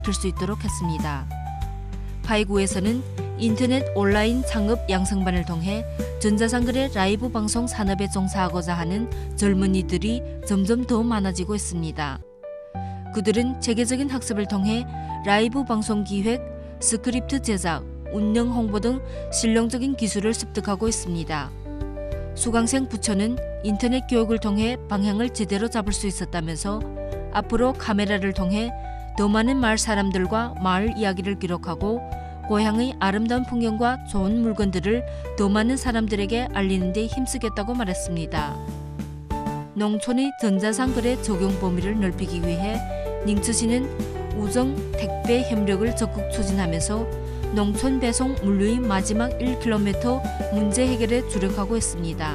필 수 있도록 했습니다. 파이구에서는 인터넷 온라인 창업 양성반을 통해 전자상거래 라이브 방송 산업에 종사하고자 하는 젊은이들이 점점 더 많아지고 있습니다. 그들은 체계적인 학습을 통해 라이브 방송 기획, 스크립트 제작, 운영 홍보 등 실용적인 기술을 습득하고 있습니다. 수강생 부처는 인터넷 교육을 통해 방향을 제대로 잡을 수 있었다면서 앞으로 카메라를 통해 더 많은 마을 사람들과 마을 이야기를 기록하고 고향의 아름다운 풍경과 좋은 물건들을 더 많은 사람들에게 알리는 데 힘쓰겠다고 말했습니다. 농촌의 전자상거래 적용 범위를 넓히기 위해 닝츠시는 우정 택배 협력을 적극 추진하면서 농촌 배송 물류의 마지막 1km 문제 해결에 주력하고 있습니다.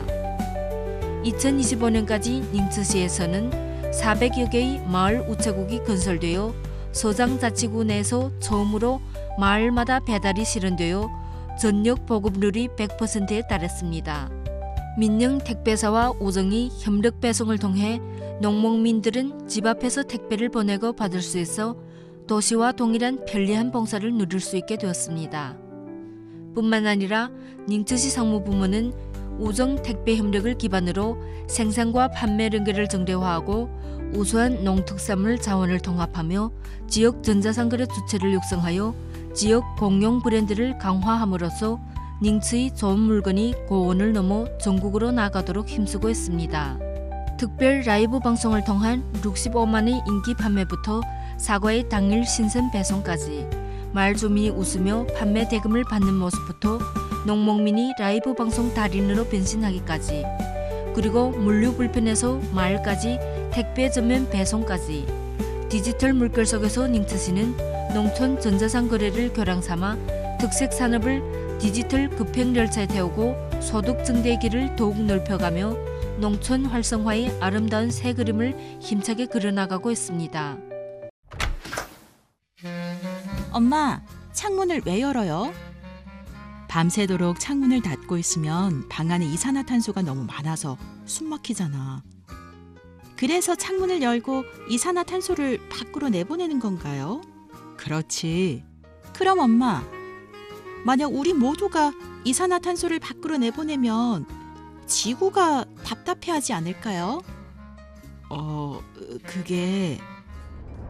2025년까지 닝츠시에서는 400여 개의 마을 우체국이 건설되어 서장자치구 내에서 처음으로 마을마다 배달이 실현되어 전력 보급률이 100%에 달했습니다. 민영 택배사와 우정이 협력 배송을 통해 농목민들은 집 앞에서 택배를 보내고 받을 수 있어 도시와 동일한 편리한 봉사를 누릴 수 있게 되었습니다. 뿐만 아니라 닝츠시 상무부문은 우정 택배 협력을 기반으로 생산과 판매 연계를 정대화하고 우수한 농특산물 자원을 통합하며 지역 전자상거래 주체를 육성하여 지역 공용 브랜드를 강화함으로써 닝츠의 좋은 물건이 고원을 넘어 전국으로 나가도록 힘쓰고 있습니다. 특별 라이브 방송을 통한 65만의 인기 판매부터 사과의 당일 신선 배송까지 마을 주민이 웃으며 판매 대금을 받는 모습부터 농목민이 라이브 방송 달인으로 변신하기까지 그리고 물류 불편에서 마을까지 택배 전면 배송까지 디지털 물결 속에서 닝츠시는 농촌 전자상거래를 교량 삼아 특색 산업을 디지털 급행열차에 태우고 소득 증대의 길을 더욱 넓혀가며 농촌 활성화의 아름다운 새 그림을 힘차게 그려나가고 있습니다. 엄마, 창문을 왜 열어요? 밤새도록 창문을 닫고 있으면 방 안에 이산화탄소가 너무 많아서 숨 막히잖아. 그래서 창문을 열고 이산화탄소를 밖으로 내보내는 건가요? 그렇지. 그럼 엄마, 만약 우리 모두가 이산화탄소를 밖으로 내보내면 지구가 답답해하지 않을까요? 그게